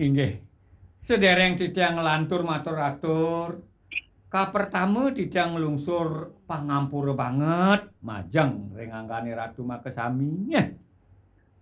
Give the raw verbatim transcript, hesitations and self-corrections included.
Inggih. Sedereng didang lantur matur-atur. Kapertame didang lungsur pangampura banget majeng ring angkane Ratu Makesami. Nyeh.